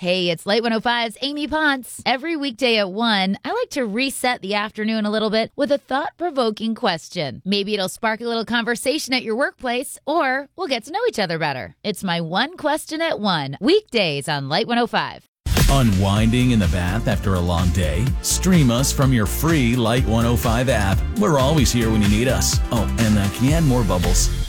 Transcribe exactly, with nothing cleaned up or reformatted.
Hey, it's Light one oh five's Amy Ponce. Every weekday at one, I like to reset the afternoon a little bit with a thought-provoking question. Maybe it'll spark a little conversation at your workplace, or we'll get to know each other better. It's my one question at one, weekdays on Light one oh five. Unwinding in the bath after a long day? Stream us from your free Light one oh five app. We're always here when you need us. Oh, and uh, can you add more bubbles?